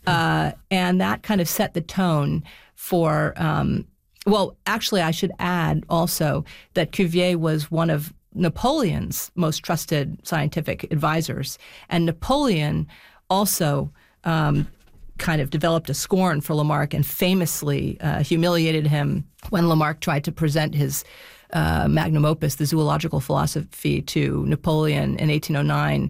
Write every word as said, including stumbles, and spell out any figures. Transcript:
Uh, and that kind of set the tone for, um, well, actually, I should add also that Cuvier was one of Napoleon's most trusted scientific advisors. And Napoleon also um, kind of developed a scorn for Lamarck and famously uh, humiliated him when Lamarck tried to present his uh, magnum opus, the zoological philosophy, to Napoleon in eighteen oh nine.